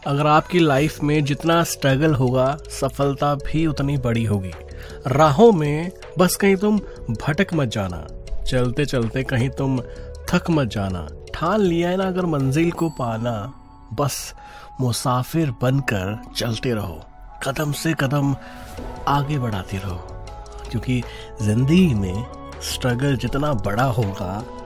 अगर आपकी लाइफ में जितना स्ट्रगल होगा सफलता भी उतनी बड़ी होगी। राहों में बस कहीं तुम भटक मत जाना, चलते चलते कहीं तुम थक मत जाना। ठान लिया है ना अगर मंजिल को पाना, बस मुसाफिर बनकर चलते रहो, कदम से कदम आगे बढ़ाते रहो। क्योंकि जिंदगी में स्ट्रगल जितना बड़ा होगा